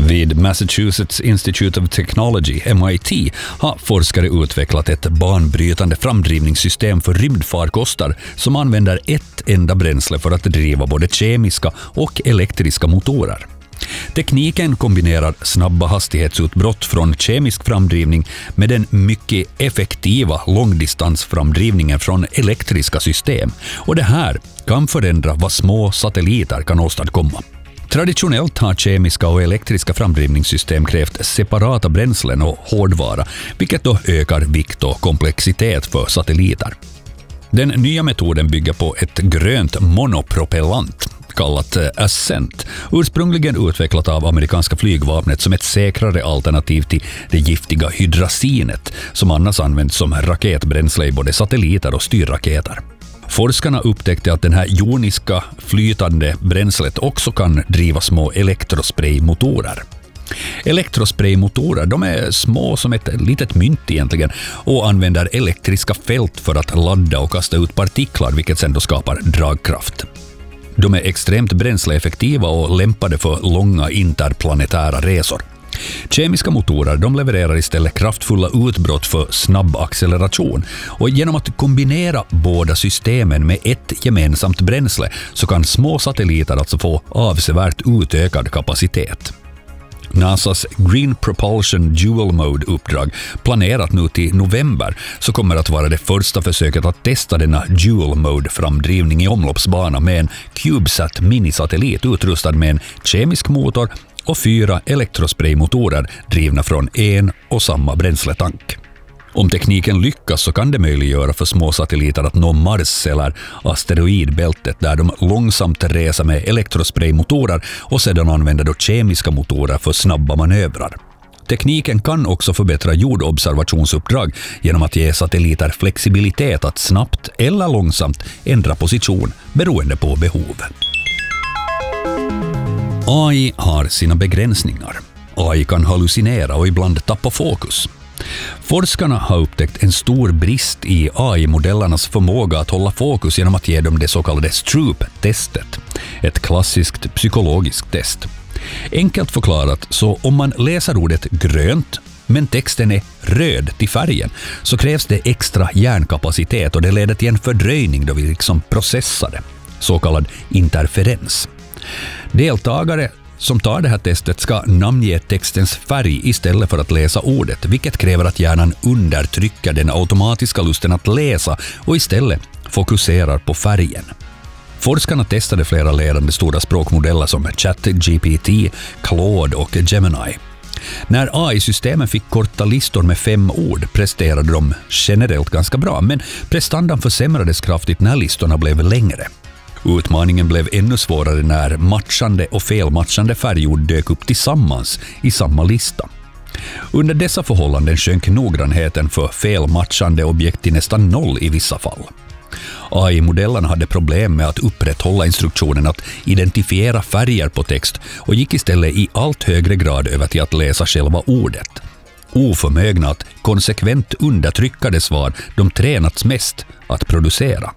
Vid Massachusetts Institute of Technology, MIT, har forskare utvecklat ett banbrytande framdrivningssystem för rymdfarkostar som använder ett enda bränsle för att driva både kemiska och elektriska motorer. Tekniken kombinerar snabba hastighetsutbrott från kemisk framdrivning med den mycket effektiva långdistansframdrivningen från elektriska system. Och det här kan förändra vad små satelliter kan åstadkomma. Traditionellt har kemiska och elektriska framdrivningssystem krävt separata bränslen och hårdvara, vilket då ökar vikt och komplexitet för satelliter. Den nya metoden bygger på ett grönt monopropellant kallat Ascent, ursprungligen utvecklat av amerikanska flygvapnet som ett säkrare alternativ till det giftiga hydrasinet som annars används som raketbränsle i både satelliter och styrraketer. Forskarna upptäckte att den här joniska flytande bränslet också kan driva små elektrospraymotorer. Elektrospraymotorer, de är små som ett litet mynt egentligen och använder elektriska fält för att ladda och kasta ut partiklar, vilket sedan då skapar dragkraft. De är extremt bränsleeffektiva och lämpade för långa interplanetära resor. Kemiska motorer, de levererar istället kraftfulla utbrott för snabb acceleration, och genom att kombinera båda systemen med ett gemensamt bränsle så kan små satelliter alltså få avsevärt utökad kapacitet. NASAs Green Propulsion Dual Mode-uppdrag, planerat nu till november, så kommer att vara det första försöket att testa denna Dual Mode-framdrivning i omloppsbana med en CubeSat minisatellit utrustad med en kemisk motor och 4 elektrospraymotorer drivna från en och samma bränsletank. Om tekniken lyckas så kan det möjliggöra för små satelliter att nå Mars eller asteroidbältet där de långsamt reser med elektrospraymotorer och sedan använder då kemiska motorer för snabba manövrar. Tekniken kan också förbättra jordobservationsuppdrag genom att ge satelliter flexibilitet att snabbt eller långsamt ändra position beroende på behov. AI har sina begränsningar. AI kan hallucinera och ibland tappa fokus. Forskarna har upptäckt en stor brist i AI-modellernas förmåga att hålla fokus genom att ge dem det så kallade Stroop-testet, ett klassiskt psykologiskt test. Enkelt förklarat, så om man läser ordet grönt men texten är röd till färgen så krävs det extra hjärnkapacitet och det leder till en fördröjning då vi liksom processar det, så kallad interferens. Deltagare som tar det här testet ska namnge textens färg istället för att läsa ordet, vilket kräver att hjärnan undertrycker den automatiska lusten att läsa och istället fokuserar på färgen. Forskarna testade flera ledande stora språkmodeller som ChatGPT, Claude och Gemini. När AI-systemen fick korta listor med 5 ord presterade de generellt ganska bra, men prestandan försämrades kraftigt när listorna blev längre. Utmaningen blev ännu svårare när matchande och felmatchande färgord dök upp tillsammans i samma lista. Under dessa förhållanden sjönk noggrannheten för felmatchande objekt till nästan 0 i vissa fall. AI-modellerna hade problem med att upprätthålla instruktionen att identifiera färger på text och gick istället i allt högre grad över till att läsa själva ordet. Oförmögna att konsekvent undertrycka det svar de tränats mest att producera.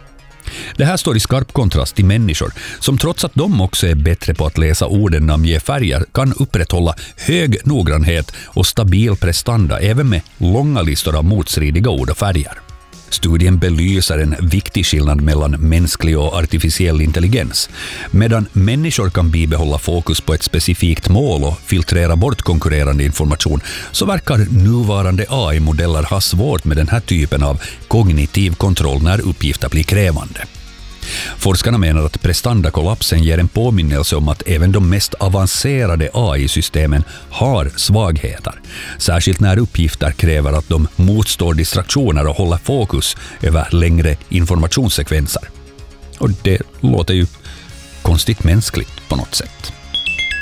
Det här står i skarp kontrast till människor som trots att de också är bättre på att läsa orden namnge färger kan upprätthålla hög noggrannhet och stabil prestanda även med långa listor av motstridiga ord och färger. Studien belyser en viktig skillnad mellan mänsklig och artificiell intelligens. Medan människor kan bibehålla fokus på ett specifikt mål och filtrera bort konkurrerande information, så verkar nuvarande AI-modeller ha svårt med den här typen av kognitiv kontroll när uppgifter blir krävande. Forskarna menar att prestandakollapsen ger en påminnelse om att även de mest avancerade AI-systemen har svagheter, särskilt när uppgifter kräver att de motstår distraktioner och håller fokus över längre informationssekvenser. Och det låter ju konstigt mänskligt på något sätt.